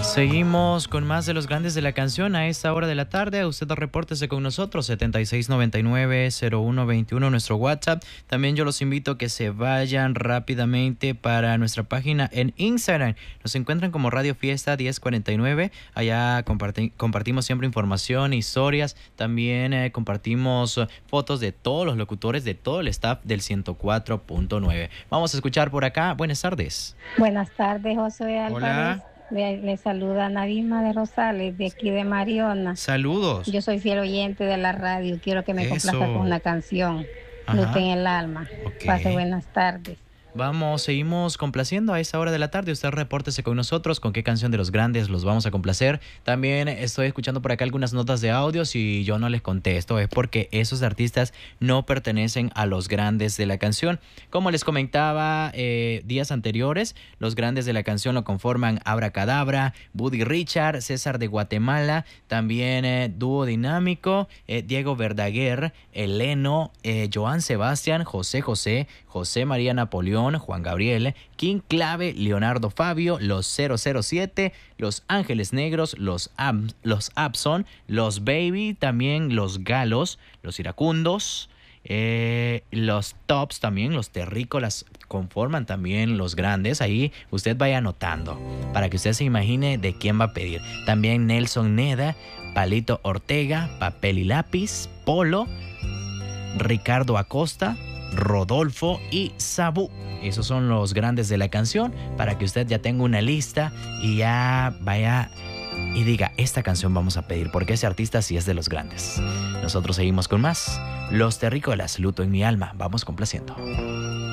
Seguimos con más de los grandes de la canción a esta hora de la tarde. Usted repórtese con nosotros, 7699-0121, nuestro WhatsApp. También yo los invito a que se vayan rápidamente para nuestra página en Instagram. Nos encuentran como Radio Fiesta 1049. Allá compartimos siempre información, historias. También compartimos fotos de todos los locutores, de todo el staff del 104.9. Vamos a escuchar por acá. Buenas tardes. Buenas tardes, Josué Álvarez. Hola. Le saluda Nadima de Rosales, de aquí de Mariona. Saludos. Yo soy fiel oyente de la radio. Quiero que me complazca con una canción. Luz en el alma. Okay. Pase buenas tardes. Seguimos complaciendo a esa hora de la tarde. Usted repórtese con nosotros con qué canción de los grandes los vamos a complacer. También estoy escuchando por acá algunas notas de audio. Si yo no les contesto es porque esos artistas no pertenecen a los grandes de la canción. Como les comentaba días anteriores, los grandes de la canción lo conforman Abracadabra, Buddy Richard, César de Guatemala, también Dúo Dinámico, Diego Verdaguer, Eleno, Joan Sebastián, José José, José María Napoleón, Juan Gabriel, King Clave, Leonardo Fabio, los 007, Los Ángeles Negros, los Abson, los Baby, también los Galos, los Iracundos, los Tops también, los Terrícolas conforman también los grandes. Ahí usted vaya anotando para que usted se imagine de quién va a pedir. También Nelson Neda, Palito Ortega, Papel y Lápiz, Polo, Ricardo Acosta, Rodolfo y Sabú. Esos son los grandes de la canción, para que usted ya tenga una lista y ya vaya y diga, esta canción vamos a pedir porque ese artista sí es de los grandes. Nosotros seguimos con más. Los Terrícolas, Luto en mi alma. Vamos complaciendo.